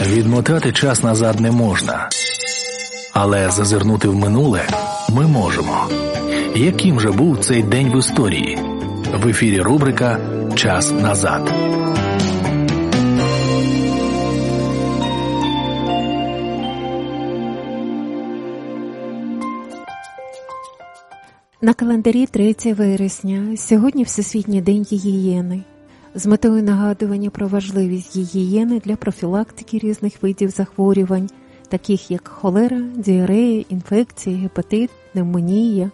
Відмотати час назад не можна, але зазирнути в минуле ми можемо. Яким же був цей день в історії? В ефірі рубрика «Час назад». На календарі 3 вересня. Сьогодні Всесвітній день гігієни. З метою нагадування про важливість гігієни для профілактики різних видів захворювань, таких як холера, діарея, інфекції, гепатит, пневмонія,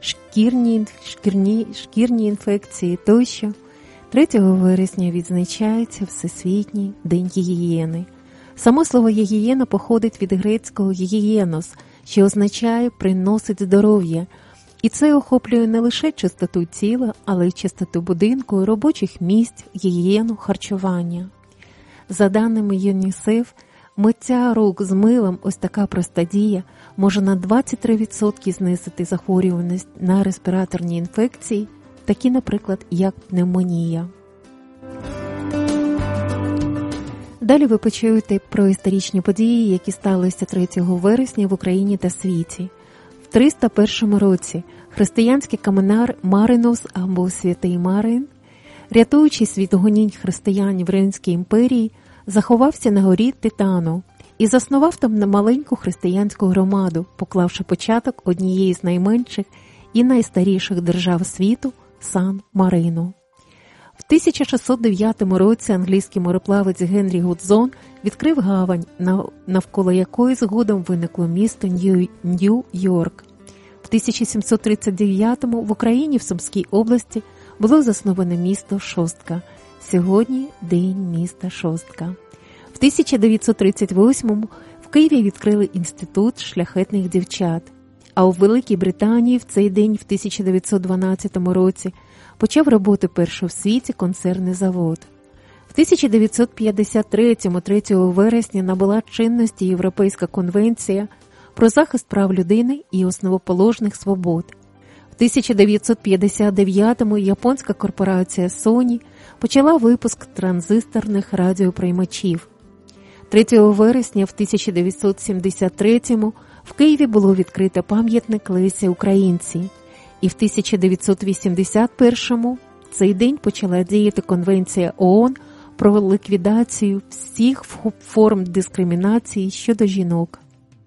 шкірні інфекції тощо, 3 вересня відзначається Всесвітній день гігієни. Само слово гігієна походить від грецького «гігієнос», що означає «приносить здоров'я». І це охоплює не лише чистоту тіла, але й чистоту будинку, робочих місць, гігієну, харчування. За даними ЮНІСЕФ, миття рук з милом, ось така проста дія, може на 23% знизити захворюваність на респіраторні інфекції, такі, наприклад, як пневмонія. Далі ви почуєте про історичні події, які сталися 3 вересня в Україні та світі. В 301 році християнський каменар Маринус або Святий Марин, рятуючись від гонінь християн в Римській імперії, заховався на горі Титану і заснував там маленьку християнську громаду, поклавши початок однієї з найменших і найстаріших держав світу – Сан-Марино. В 1609 році англійський мореплавець Генрі Гудзон відкрив гавань, навколо якої згодом виникло місто Нью-Йорк. В 1739-му в Україні в Сумській області було засноване місто Шостка. Сьогодні День міста Шостка. В 1938-му в Києві відкрили Інститут шляхетних дівчат. А у Великій Британії в цей день, в 1912 році, почав роботу перший в світі консервний завод. В 1953-му 3 вересня набула чинності Європейська конвенція про захист прав людини і основоположних свобод. В 1959-му японська корпорація Sony почала випуск транзисторних радіоприймачів. 3 вересня в 1973-му в Києві було відкрито пам'ятник Лесі Українці. І в 1981-му в цей день почала діяти Конвенція ООН про ліквідацію всіх форм дискримінації щодо жінок.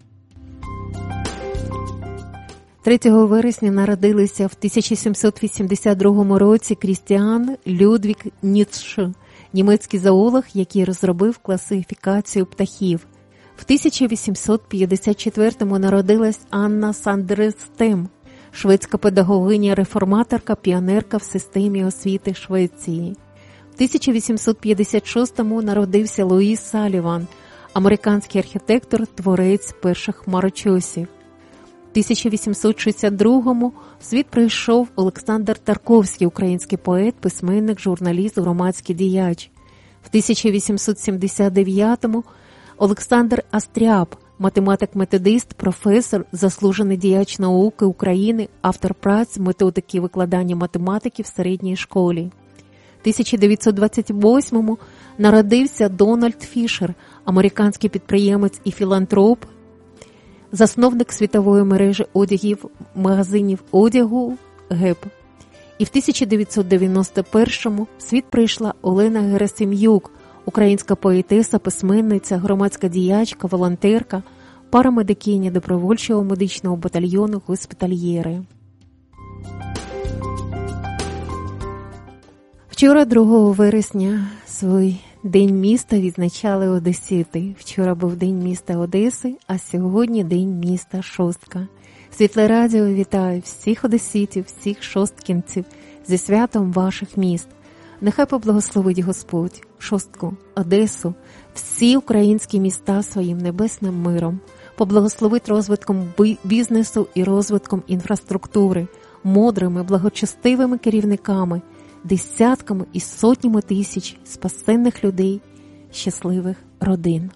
3 вересня народилися в 1782 році Крістіан Людвіг Ніцше, німецький зоолог, який розробив класифікацію птахів. В 1854-му народилась Анна Сандерстем, шведська педагогиня-реформаторка, піонерка в системі освіти Швеції. В 1856-му народився Луїс Саліван, американський архітектор, творець перших хмарочосів. В 1862-му в світ прийшов Олександр Тарковський, український поет, письменник, журналіст, громадський діяч. В 1879-му Олександр Астряб, математик-методист, професор, заслужений діяч науки України, автор праць методики викладання математики в середній школі. В 1928-му народився Дональд Фішер, американський підприємець і філантроп, засновник світової мережі магазинів одягу ГЕП. І в 1991-му в світ прийшла Олена Герасим'юк, українська поетеса, письменниця, громадська діячка, волонтерка, парамедикиня добровольчого медичного батальйону «Госпітальєри». Вчора, 2 вересня, свій День міста відзначали одесити. Вчора був День міста Одеси, а сьогодні День міста Шостка. Світле радіо вітає всіх одеситів, всіх шосткінців зі святом ваших міст. Нехай поблагословить Господь Шостку, Одесу, всі українські міста своїм небесним миром. Поблагословить розвитком бізнесу і розвитком інфраструктури, мудрими, благочестивими керівниками, десятками і сотнями тисяч спасенних людей, щасливих родин.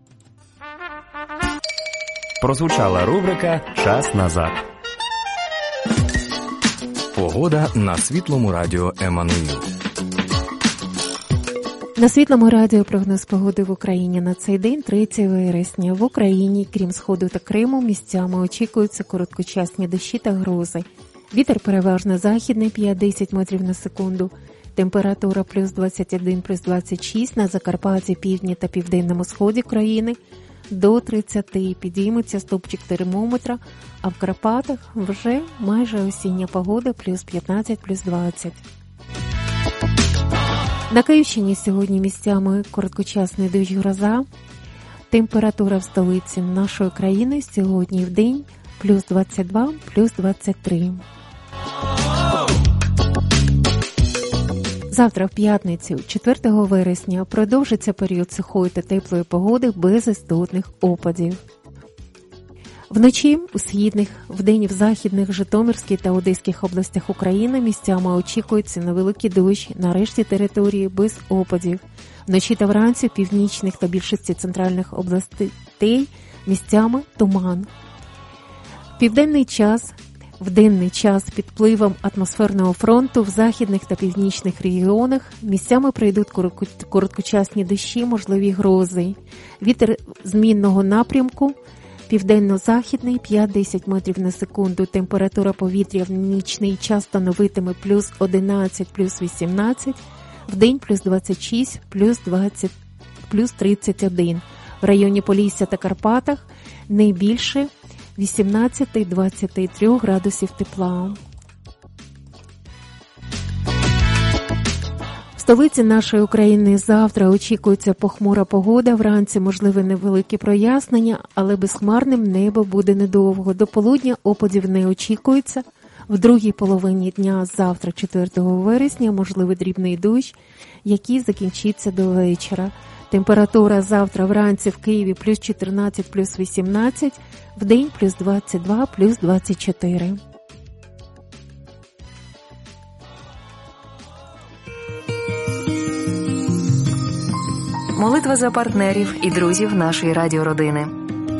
Прозвучала рубрика «Час назад». Погода на Світлому радіо Еммануїл. На Світлому радіо прогноз погоди в Україні на цей день, 3 вересня. В Україні, крім Сходу та Криму, місцями очікуються короткочасні дощі та грози. Вітер переважно західний 5-10 метрів на секунду. Температура плюс 21, плюс 26, на Закарпатті, півдні та південному сході країни до 30. Підійметься стовпчик термометра, а в Карпатах вже майже осіння погода плюс 15, плюс 20. На Київщині сьогодні місцями короткочасний дощ, гроза. Температура в столиці нашої країни сьогодні в день плюс 22, плюс 23. Завтра в п'ятницю, 4 вересня, продовжиться період сухої та теплої погоди без істотних опадів. Вночі у східних, вдень в західних, Житомирській та Одеських областях України місцями очікується невеликий дощ, на решті території без опадів. Вночі та вранці в північних та більшості центральних областей місцями туман. В денний час під впливом атмосферного фронту в західних та північних регіонах місцями прийдуть короткочасні дощі, можливі грози. Вітер змінного напрямку південно-західний 5-10 метрів на секунду. Температура повітря в нічний час становитиме плюс 11, плюс 18, вдень плюс 26, плюс 31. В районі Полісся та Карпатах не більше 18-23 градусів тепла. В столиці нашої України завтра очікується похмура погода, вранці можливе невеликі прояснення, але безхмарним небо буде недовго. До полудня опадів не очікується. В другій половині дня завтра, 4 вересня, можливий дрібний дощ, який закінчиться до вечора. Температура завтра вранці в Києві плюс 14, плюс 18, вдень плюс 22, плюс 24. Молитва за партнерів і друзів нашої радіородини.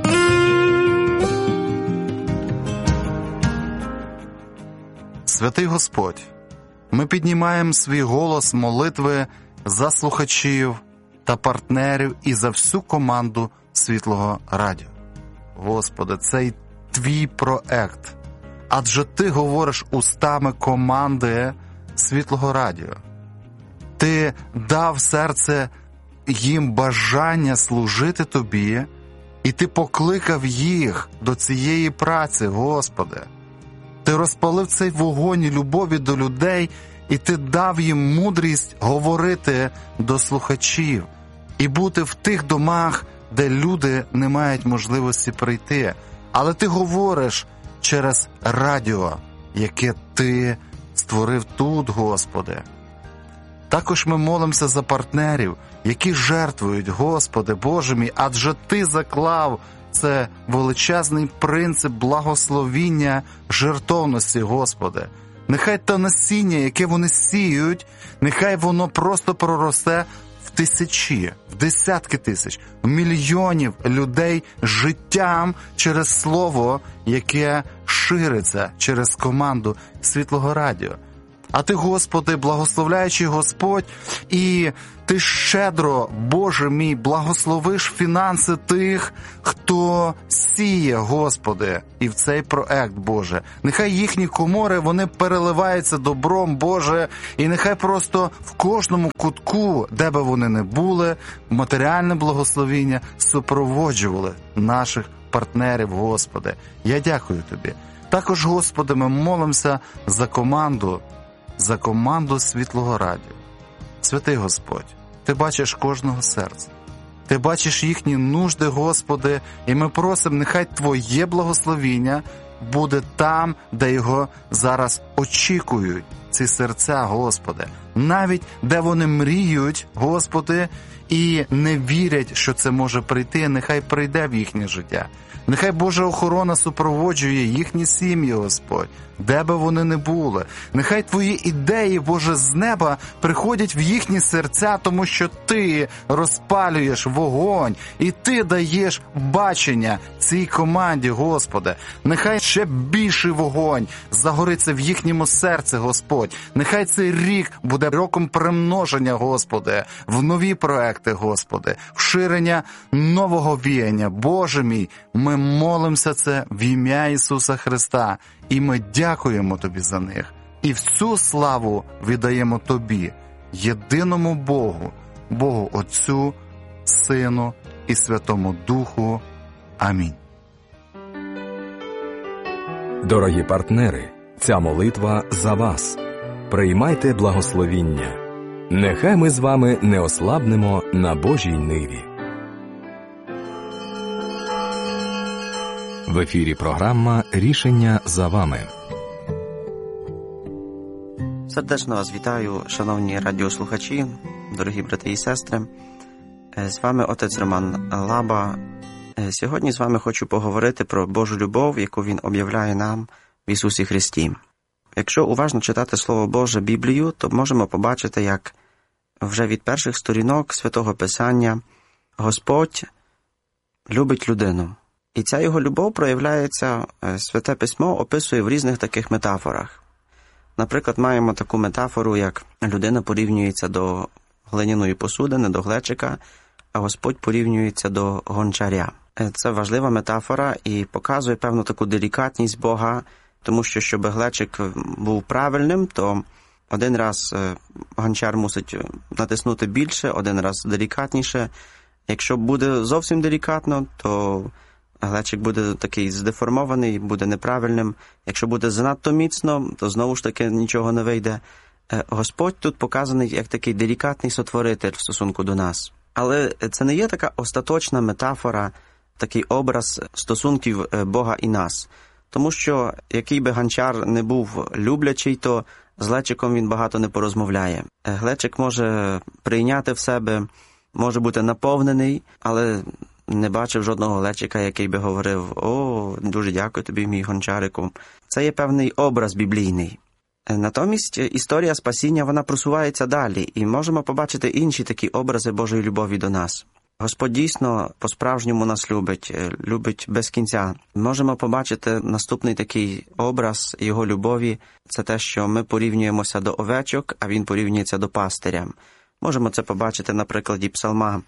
Святий Господь, ми піднімаємо свій голос молитви за слухачів та партнерів і за всю команду Світлого радіо. Господи, цей Твій проект, адже Ти говориш устами команди Світлого радіо. Ти дав серце їм бажання служити Тобі, і Ти покликав їх до цієї праці, Господи. Ти розпалив цей вогонь любові до людей, і Ти дав їм мудрість говорити до слухачів і бути в тих домах, де люди не мають можливості прийти. Але Ти говориш через радіо, яке Ти створив тут, Господи. Також ми молимося за партнерів, які жертвують, Господи, Боже мій, адже Ти заклав це величезний принцип благословіння жертовності, Господи. Нехай те насіння, яке вони сіють, нехай воно просто проросте в тисячі, в десятки тисяч, в мільйонів людей життям через слово, яке шириться через команду Світлого радіо. А Ти, Господи, благословляючий Господь, і Ти щедро, Боже мій, благословиш фінанси тих, хто сіє, Господи, і в цей проект, Боже. Нехай їхні комори, вони переливаються добром, Боже, і нехай просто в кожному кутку, де би вони не були, матеріальне благословіння супроводжували наших партнерів, Господи. Я дякую Тобі. Також, Господи, ми молимося за команду Світлого радіо. Святий Господь, Ти бачиш кожного серця. Ти бачиш їхні нужди, Господи, і ми просимо, нехай Твоє благословіння буде там, де його зараз очікують, ці серця, Господи. Навіть де вони мріють, Господи, і не вірять, що це може прийти, нехай прийде в їхнє життя. Нехай Божа охорона супроводжує їхні сім'ї, Господь, де би вони не були. Нехай Твої ідеї, Боже, з неба приходять в їхні серця, тому що Ти розпалюєш вогонь, і Ти даєш бачення цій команді, Господи. Нехай ще більший вогонь загориться в їхньому серці, Господь. Нехай цей рік буде буде роком примноження, Господи, в нові проекти, Господи, в ширення нового віяння. Боже мій, ми молимося це в ім'я Ісуса Христа, і ми дякуємо Тобі за них. І всю славу віддаємо Тобі, єдиному Богу, Богу Отцю, Сину і Святому Духу. Амінь. Дорогі партнери, ця молитва за вас. Приймайте благословіння. Нехай ми з вами не ослабнемо на Божій ниві. В ефірі програма «Рішення за вами». Сердечно вас вітаю, шановні радіослухачі, дорогі брати і сестри. З вами отець Роман Лаба. Сьогодні з вами хочу поговорити про Божу любов, яку Він об'являє нам в Ісусі Христі. Якщо уважно читати Слово Боже, Біблію, то можемо побачити, як вже від перших сторінок Святого Писання Господь любить людину. І ця Його любов проявляється, Святе Письмо описує в різних таких метафорах. Наприклад, маємо таку метафору, як людина порівнюється до глиняної посудини, до глечика, а Господь порівнюється до гончаря. Це важлива метафора і показує певну таку делікатність Бога, тому що, щоб глечик був правильним, то один раз гончар мусить натиснути більше, один раз делікатніше. Якщо буде зовсім делікатно, то глечик буде такий здеформований, буде неправильним. Якщо буде занадто міцно, то знову ж таки нічого не вийде. Господь тут показаний як такий делікатний сотворитель в стосунку до нас. Але це не є така остаточна метафора, такий образ стосунків Бога і нас. Тому що, який би гончар не був люблячий, то з глечиком він багато не порозмовляє. Глечик може прийняти в себе, може бути наповнений, але не бачив жодного глечика, який би говорив: «О, дуже дякую тобі, мій гончарику». Це є певний образ біблійний. Натомість історія спасіння, вона просувається далі, і можемо побачити інші такі образи Божої любові до нас. Господь дійсно по-справжньому нас любить без кінця. Можемо побачити наступний такий образ Його любові – це те, що ми порівнюємося до овечок, а Він порівнюється до пастиря. Можемо це побачити на прикладі Псалма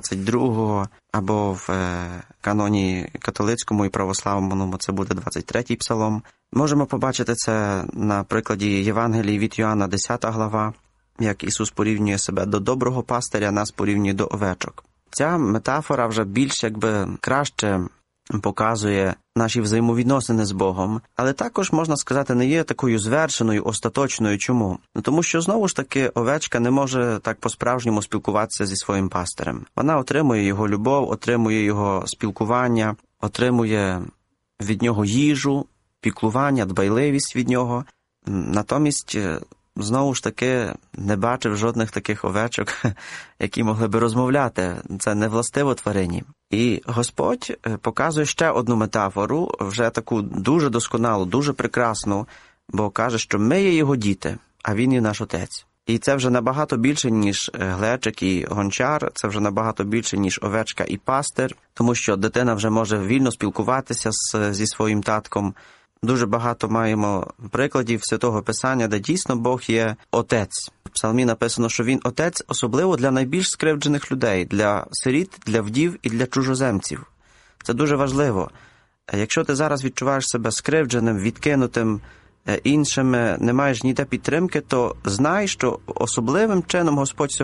22, або в каноні католицькому і православному це буде 23-й псалом. Можемо побачити це на прикладі Євангелії від Йоанна, 10 глава, як Ісус порівнює себе до доброго пастиря, нас порівнює до овечок. Ця метафора вже більш краще показує наші взаємовідносини з Богом, але також, можна сказати, не є такою звершеною, остаточною. Чому? Тому що, знову ж таки, овечка не може так по-справжньому спілкуватися зі своїм пастирем. Вона отримує його любов, отримує його спілкування, отримує від нього їжу, піклування, дбайливість від нього. Натомість, знову ж таки, не бачив жодних таких овечок, які могли би розмовляти. Це не властиво тварині. І Господь показує ще одну метафору, вже таку дуже досконалу, дуже прекрасну, бо каже, що ми є Його діти, а Він є наш Отець. І це вже набагато більше, ніж глечик і гончар, це вже набагато більше, ніж овечка і пастир, тому що дитина вже може вільно спілкуватися зі своїм татком. Дуже багато маємо прикладів Святого Писання, де дійсно Бог є Отець. В Псалмі написано, що Він Отець особливо для найбільш скривджених людей, для сиріт, для вдів і для чужоземців. Це дуже важливо. Якщо ти зараз відчуваєш себе скривдженим, відкинутим іншими, не маєш ніде підтримки, то знай, що особливим чином Господь